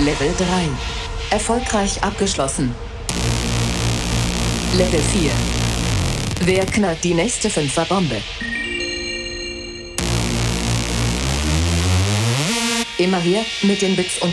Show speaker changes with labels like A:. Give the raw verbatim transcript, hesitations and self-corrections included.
A: Level drei. Erfolgreich abgeschlossen. Level vier. Wer knallt die nächste Fünfer-Bombe? Immer her mit den Bits und